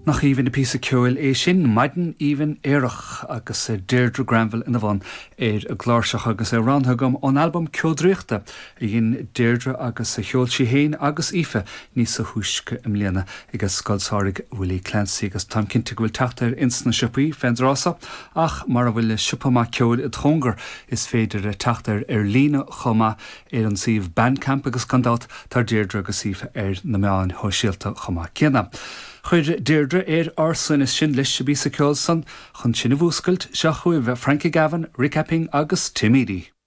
Nach even de písa ceúil é sin maidin even éireach agus Deirdre Granville ina bhain a gláirseach agus ranthagam an album ceodríochta I gin Deirdre agus cheol si héin agus ife níos sa húsce im léana agus scoilsárig Willie Clancy agus tam cinnte go bhfuil teachtar insna sipaí fendrasa ach mar a bhfuil sipa ceúil I dhongar is féidir teachtar lína chuma an sih Bandcamp agus candát tar Deirdre agus ife na meáin hóisialta chuma céna. Chuir Deirdre arsan is sin leis bí sa ceol san chun sinna bhúscailt seachuh Frankie Gavin, Rick Epping agus Tim Eadie.